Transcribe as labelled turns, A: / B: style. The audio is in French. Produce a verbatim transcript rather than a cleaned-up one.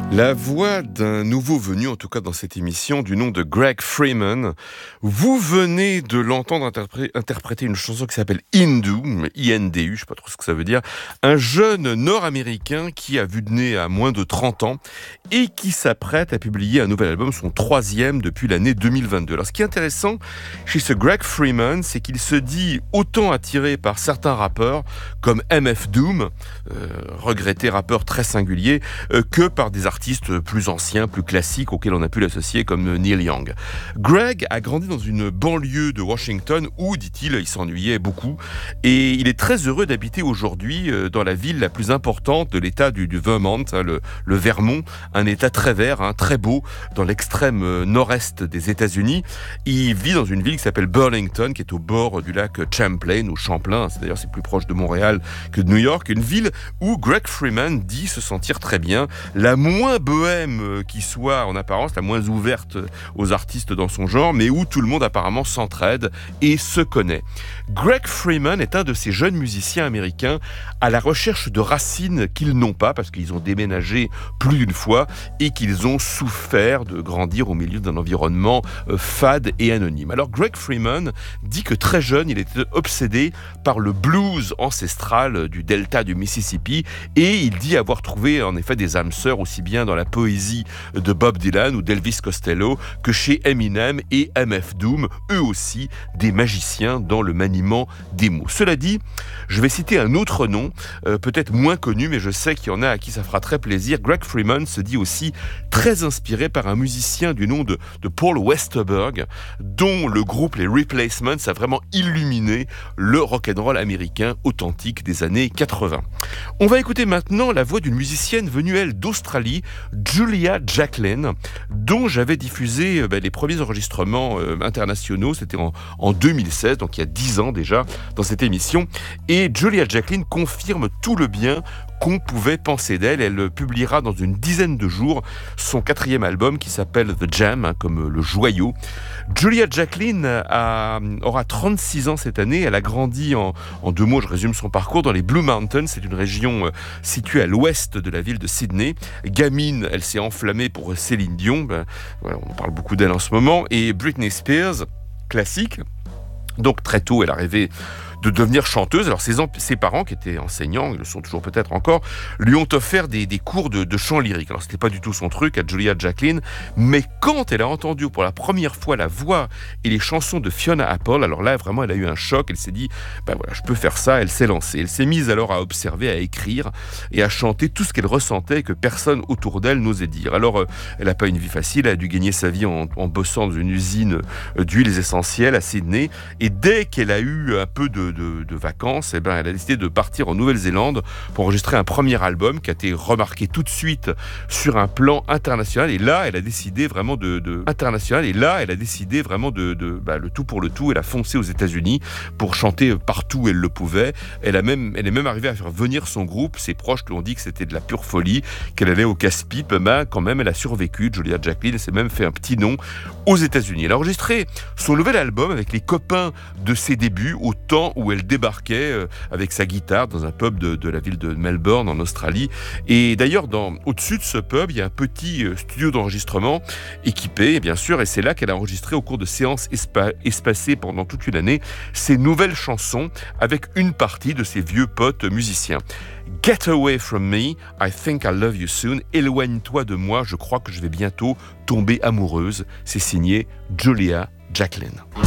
A: La voix d'un nouveau venu, en tout cas dans cette émission, du nom de Greg Freeman. Vous venez de l'entendre interpré- interpréter une chanson qui s'appelle Hindu, I N D U, je ne sais pas trop ce que ça veut dire. Un jeune nord-américain qui a vu de nez à moins de trente ans et qui s'apprête à publier un nouvel album, son troisième depuis l'année deux mille vingt-deux. Alors ce qui est intéressant chez ce Greg Freeman, c'est qu'il se dit autant attiré par certains rappeurs comme M F Doom, euh, regretté rappeur très singulier, euh, que par des artistes artistes plus anciens, plus classiques auxquels on a pu l'associer comme Neil Young. Greg a grandi dans une banlieue de Washington où, dit-il, il s'ennuyait beaucoup et il est très heureux d'habiter aujourd'hui dans la ville la plus importante de l'état du, du Vermont, hein, le, le Vermont, un état très vert, hein, très beau, dans l'extrême nord-est des États-Unis. Il vit dans une ville qui s'appelle Burlington, qui est au bord du lac Champlain ou Champlain, c'est d'ailleurs c'est plus proche de Montréal que de New York, une ville où Greg Freeman dit se sentir très bien, la moins bohème qui soit en apparence, la moins ouverte aux artistes dans son genre, mais où tout le monde apparemment s'entraide et se connaît. Greg Freeman est un de ces jeunes musiciens américains à la recherche de racines qu'ils n'ont pas, parce qu'ils ont déménagé plus d'une fois et qu'ils ont souffert de grandir au milieu d'un environnement fade et anonyme. Alors Greg Freeman dit que très jeune, il était obsédé par le blues ancestral du delta du Mississippi et il dit avoir trouvé en effet des âmes sœurs aussi bien dans la poésie de Bob Dylan ou d'Elvis Costello que chez Eminem et M F Doom, eux aussi des magiciens dans le maniement des mots. Cela dit, je vais citer un autre nom, euh, peut-être moins connu, mais je sais qu'il y en a à qui ça fera très plaisir. Greg Freeman se dit aussi très inspiré par un musicien du nom de, de Paul Westerberg, dont le groupe les Replacements a vraiment illuminé le rock'n'roll américain authentique des années quatre-vingts. On va écouter maintenant la voix d'une musicienne venue, elle, d'Australie, Julia Jacklin, dont j'avais diffusé euh, bah, les premiers enregistrements euh, internationaux, c'était en, en deux mille seize, donc il y a dix ans déjà, dans cette émission. Et Julia Jacklin confirme tout le bien qu'on pouvait penser d'elle. Elle publiera dans une dizaine de jours son quatrième album qui s'appelle The Jam, hein, comme le joyau. Julia Jacklin a, aura trente-six ans cette année. Elle a grandi, en, en deux mots, je résume son parcours, dans les Blue Mountains. C'est une région euh, située à l'ouest de la ville de Sydney. Gamine, elle s'est enflammée pour Céline Dion. Ben, voilà, on parle beaucoup d'elle en ce moment. Et Britney Spears, classique. Donc très tôt, elle a rêvé de devenir chanteuse. Alors ses, en- ses parents, qui étaient enseignants, ils le sont toujours peut-être encore, lui ont offert des, des cours de, de chant lyrique. Alors c'était pas du tout son truc à Julia Jacklin, mais quand elle a entendu pour la première fois la voix et les chansons de Fiona Apple, alors là vraiment elle a eu un choc, elle s'est dit, ben voilà, je peux faire ça, elle s'est lancée. Elle s'est mise alors à observer, à écrire et à chanter tout ce qu'elle ressentait et que personne autour d'elle n'osait dire. Alors euh, elle n'a pas une vie facile, elle a dû gagner sa vie en, en bossant dans une usine euh, d'huiles essentielles à Sydney, et dès qu'elle a eu un peu de De, de vacances, eh ben, elle a décidé de partir en Nouvelle-Zélande pour enregistrer un premier album qui a été remarqué tout de suite sur un plan international. Et là, elle a décidé vraiment de, de international. Et là, elle a décidé vraiment de, de bah, le tout pour le tout. Elle a foncé aux États-Unis pour chanter partout où elle le pouvait. Elle a même, elle est même arrivée à faire venir son groupe. Ses proches lui ont dit que c'était de la pure folie, qu'elle allait au casse-pipe. Ben, quand même, elle a survécu. Julia Jacklin, elle s'est même fait un petit nom aux États-Unis. Elle a enregistré son nouvel album avec les copains de ses débuts au temps où elle débarquait euh, avec sa guitare dans un pub de, de la ville de Melbourne en Australie. Et d'ailleurs, dans, au-dessus de ce pub, il y a un petit euh, studio d'enregistrement équipé, bien sûr, et c'est là qu'elle a enregistré au cours de séances espa- espacées pendant toute une année ses nouvelles chansons avec une partie de ses vieux potes musiciens. Get away from me, I think I'll love you soon. Éloigne-toi de moi, je crois que je vais bientôt tomber amoureuse. C'est signé Julia Jacklin.